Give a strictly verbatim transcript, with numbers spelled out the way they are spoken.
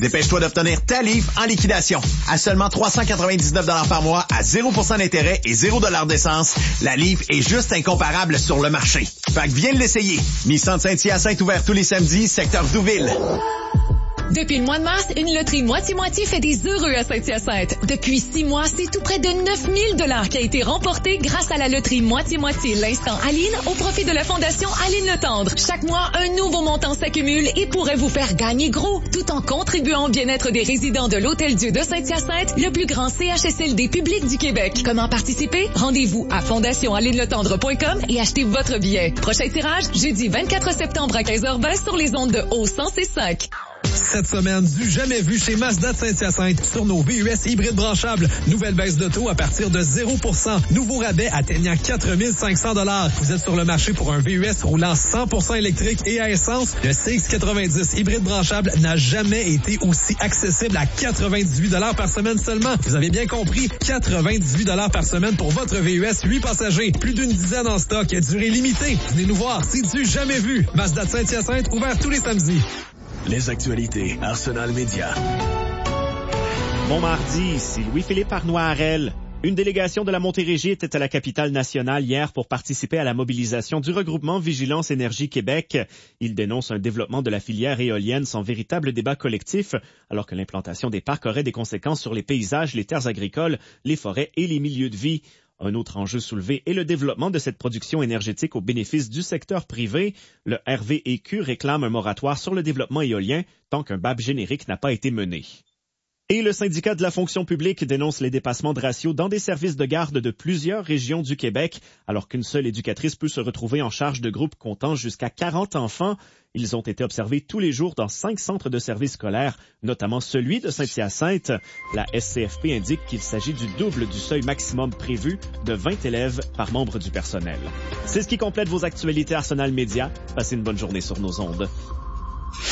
Dépêche-toi d'obtenir ta livre en liquidation. À seulement trois cent quatre-vingt-dix-neuf dollars par mois, à zéro pour cent d'intérêt et zéro dollar d'essence, la livre est juste incomparable sur le marché. Fait que viens l'essayer. Nissan Saint-Hyacinthe ouvert tous les samedis, secteur Douville. Depuis le mois de mars, une loterie moitié-moitié fait des heureux à Saint-Hyacinthe. Depuis six mois, c'est tout près de neuf mille dollars qui a été remporté grâce à la loterie moitié-moitié L'Instant Aline au profit de la Fondation Aline Le Tendre. Chaque mois, un nouveau montant s'accumule et pourrait vous faire gagner gros, tout en contribuant au bien-être des résidents de l'Hôtel-Dieu de Saint-Hyacinthe, le plus grand C H S L D public du Québec. Comment participer? Rendez-vous à fondation aline le tendre point com et achetez votre billet. Prochain tirage, jeudi vingt-quatre septembre à quinze heures vingt sur les ondes de Haut cent cinq. Cette semaine, du jamais vu chez Mazda de Saint-Hyacinthe sur nos V U S hybrides branchables. Nouvelle baisse de taux à partir de zéro pour cent. Nouveau rabais atteignant quatre mille cinq cents dollars. Vous êtes sur le marché pour un V U S roulant cent pour cent électrique et à essence. Le C X quatre-vingt-dix hybride branchable n'a jamais été aussi accessible à quatre-vingt-dix-huit dollars par semaine seulement. Vous avez bien compris, quatre-vingt-dix-huit dollars par semaine pour votre V U S huit passagers. Plus d'une dizaine en stock, durée limitée. Venez nous voir, c'est du jamais vu. Mazda de Saint-Hyacinthe, ouvert tous les samedis. Les actualités Arsenal Média. Bon mardi, ici Louis-Philippe Arnois-Harel. Une délégation de la Montérégie était à la capitale nationale hier pour participer à la mobilisation du regroupement Vigilance Énergie Québec. Il dénonce un développement de la filière éolienne sans véritable débat collectif, alors que l'implantation des parcs aurait des conséquences sur les paysages, les terres agricoles, les forêts et les milieux de vie. Un autre enjeu soulevé est le développement de cette production énergétique au bénéfice du secteur privé. Le R V E Q réclame un moratoire sur le développement éolien tant qu'un B A B générique n'a pas été mené. Et le syndicat de la fonction publique dénonce les dépassements de ratio dans des services de garde de plusieurs régions du Québec, alors qu'une seule éducatrice peut se retrouver en charge de groupes comptant jusqu'à quarante enfants. Ils ont été observés tous les jours dans cinq centres de services scolaires, notamment celui de Saint-Hyacinthe. La S C F P indique qu'il s'agit du double du seuil maximum prévu de vingt élèves par membre du personnel. C'est ce qui complète vos actualités Arsenal Média. Passez une bonne journée sur nos ondes.